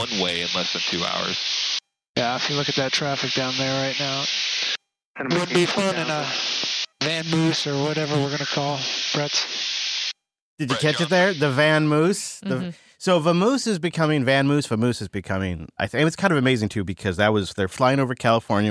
one way in less than 2 hours. Yeah, if you look at that traffic down there right now, And it would be fun in a Van Moose or whatever we're going to call Brett's. Did you Brett catch it Johnson. there? The Van Moose. Mhm. So Vamoose is becoming Van Moose. Vamoose is becoming. I think it's kind of amazing too because they're flying over California